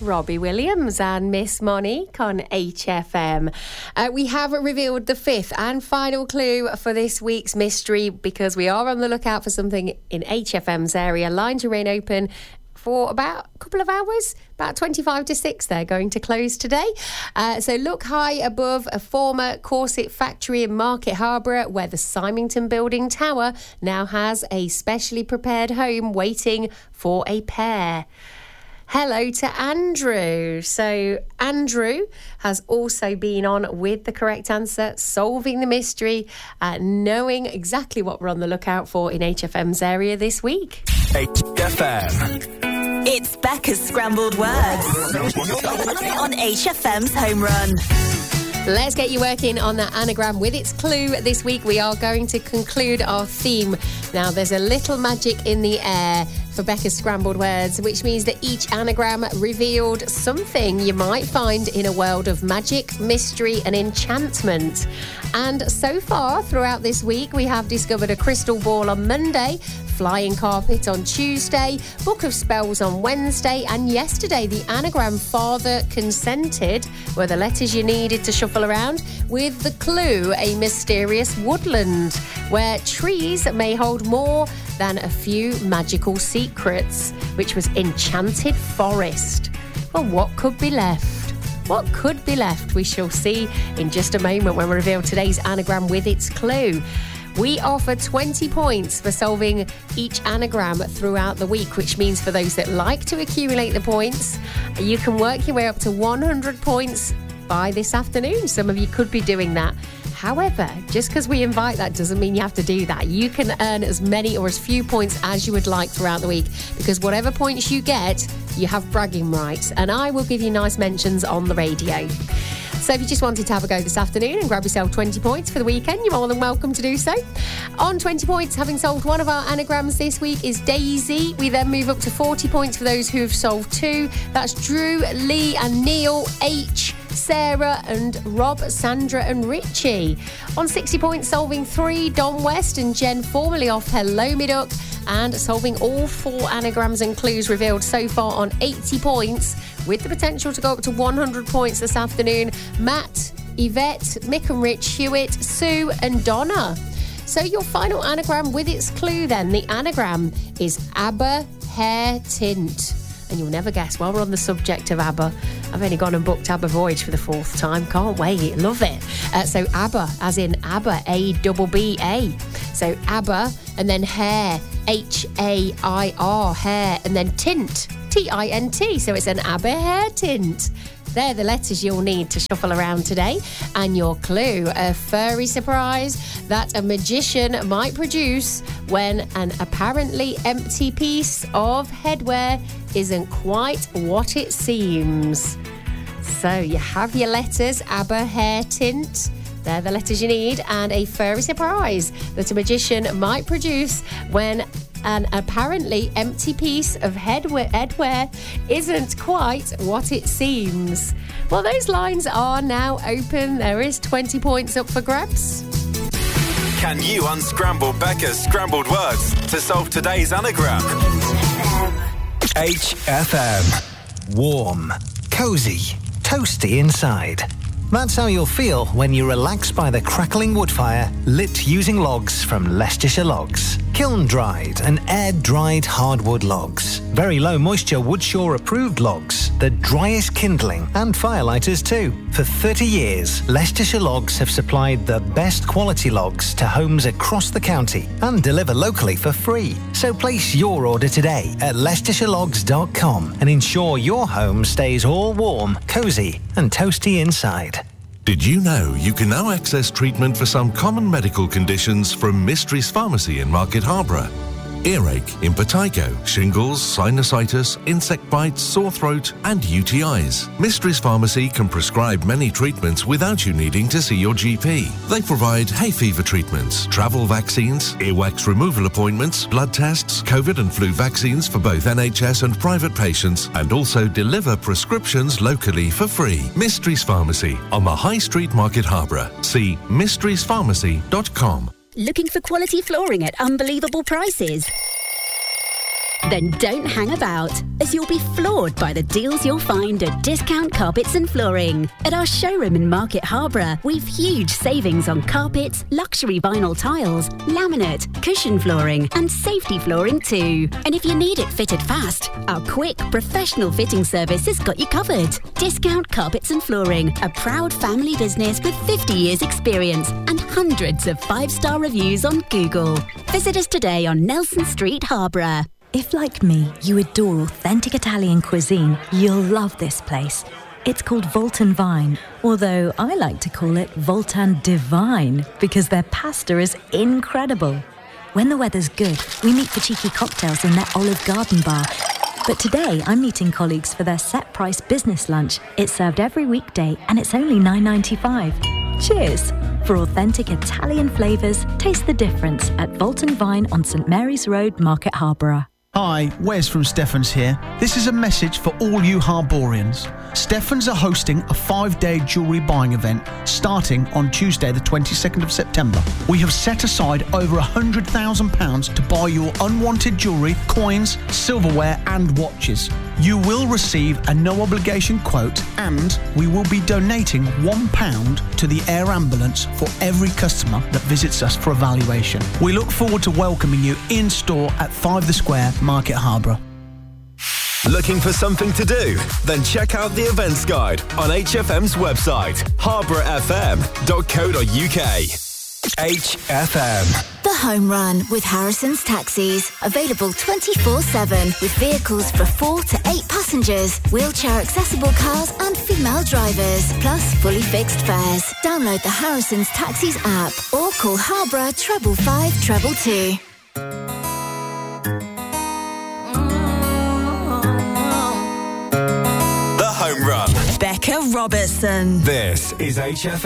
Robbie Williams and Miss Monique on HFM. We have revealed the fifth and final clue for this week's mystery because we are on the lookout for something in HFM's area. Lines remain open for about a couple of hours, about 25 to 6 they're going to close today. So look high above a former corset factory in Market Harborough where the Symington Building Tower now has a specially prepared home waiting for a pair. Hello to Andrew. So Andrew has also been on with the correct answer, solving the mystery, knowing exactly what we're on the lookout for in HFM's area this week. HFM. It's Becca's Scrambled Words on HFM's Home Run. Let's get you working on that anagram with its clue. This week we are going to conclude our theme. Now there's a little magic in the air for Becca's Scrambled Words, which means that each anagram revealed something you might find in a world of magic, mystery and enchantment. And so far throughout this week we have discovered a crystal ball on Monday, flying carpet on Tuesday, book of spells on Wednesday, and yesterday the anagram father consented were the letters you needed to shuffle around, with the clue a mysterious woodland where trees may hold more than a few magical secrets, which was enchanted forest. Well, what could be left? What could be left? We shall see in just a moment when we reveal today's anagram with its clue. We offer 20 points for solving each anagram throughout the week, which means for those that like to accumulate the points, you can work your way up to 100 points by this afternoon. Some of you could be doing that. However, just because we invite that doesn't mean you have to do that. You can earn as many or as few points as you would like throughout the week, because whatever points you get, you have bragging rights, and I will give you nice mentions on the radio. So if you just wanted to have a go this afternoon and grab yourself 20 points for the weekend, you're more than welcome to do so. On 20 points, having solved one of our anagrams this week is Daisy. We then move up to 40 points for those who have solved two. That's Drew, Lee and Neil, H, Sarah and Rob, Sandra and Richie. On 60 points, solving three, Don West and Jen, formerly off Hello Me Duck, and solving all four anagrams and clues revealed so far on 80 points, with the potential to go up to 100 points this afternoon, Matt, Yvette, Mick and Rich, Hewitt, Sue and Donna. So your final anagram with its clue then, the anagram is ABBA hair tint. And you'll never guess, while we're on the subject of ABBA, I've only gone and booked ABBA Voyage for the fourth time. Can't wait, love it. So ABBA, as in ABBA, A-B-B-A. So ABBA, and then hair, H-A-I-R, hair, and then tint, T-I-N-T. So it's an ABBA hair tint. They're the letters you'll need to shuffle around today. And your clue, a furry surprise that a magician might produce when an apparently empty piece of headwear isn't quite what it seems. So you have your letters, ABBA hair tint. They're the letters you need. And a furry surprise that a magician might produce when an apparently empty piece of headwear isn't quite what it seems. Well, those lines are now open. There is 20 points up for grabs. Can you unscramble Becca's scrambled words to solve today's anagram? HFM. Warm, cosy, toasty inside. That's how you'll feel when you relax by the crackling wood fire lit using logs from Leicestershire Logs. Kiln-dried and air-dried hardwood logs. Very low moisture Woodshaw approved logs. The driest kindling and firelighters too. For 30 years, Leicestershire Logs have supplied the best quality logs to homes across the county and deliver locally for free. So place your order today at LeicestershireLogs.com and ensure your home stays all warm, cosy and toasty inside. Did you know you can now access treatment for some common medical conditions from Mysteries Pharmacy in Market Harborough? Earache, impetigo, shingles, sinusitis, insect bites, sore throat and UTIs. Mysteries Pharmacy can prescribe many treatments without you needing to see your GP. They provide hay fever treatments, travel vaccines, earwax removal appointments, blood tests, COVID and flu vaccines for both NHS and private patients, and also deliver prescriptions locally for free. Mysteries Pharmacy on the High Street, Market Harborough. See mysteriespharmacy.com. Looking for quality flooring at unbelievable prices? Then don't hang about, as you'll be floored by the deals you'll find at Discount Carpets and Flooring. At our showroom in Market Harborough, we've huge savings on carpets, luxury vinyl tiles, laminate, cushion flooring and safety flooring too. And if you need it fitted fast, our quick, professional fitting service has got you covered. Discount Carpets and Flooring, a proud family business with 50 years experience and hundreds of 5-star reviews on Google. Visit us today on Nelson Street, Harborough. If, like me, you adore authentic Italian cuisine, you'll love this place. It's called Voltan Vine, although I like to call it Voltan Divine because their pasta is incredible. When the weather's good, we meet for cheeky cocktails in their Olive Garden bar. But today, I'm meeting colleagues for their set-price business lunch. It's served every weekday and it's only $9.95. Cheers! For authentic Italian flavours, taste the difference at Voltan Vine on St Mary's Road, Market Harborough. Hi, Wes from Stephens here. This is a message for all you Harborians. Stephens are hosting a 5-day jewellery buying event starting on Tuesday the 22nd of September. We have set aside over £100,000 to buy your unwanted jewellery, coins, silverware and watches. You will receive a no-obligation quote and we will be donating £1 to the air ambulance for every customer that visits us for evaluation. We look forward to welcoming you in store at 5 The Square, Market Harborough. Looking for something to do? Then check out the events guide on HFM's website, harbourfm.co.uk. HFM. The Home Run with Harrison's Taxis. Available 24/7 with vehicles for 4 to 8 passengers, wheelchair accessible cars and female drivers, plus fully fixed fares. Download the Harrison's Taxis app or call Harborough 555 222. The Home Run. Becca Robertson. This is HFM.